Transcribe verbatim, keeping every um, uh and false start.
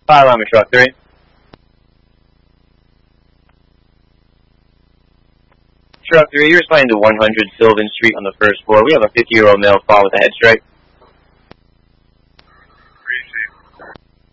Fire alarm, truck three. Truck three, you're responding to one hundred Sylvan Street on the first floor. We have a fifty-year-old male fall with a head strike.